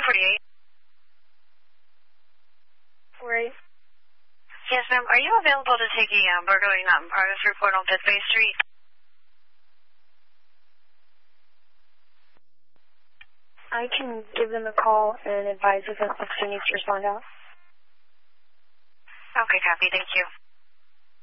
48. 48. Yes, ma'am. Are you available to take a burglary not in progress report on 5th Bay Street? I can give them a call and advise if an officer needs to respond out. Okay, copy. Thank you.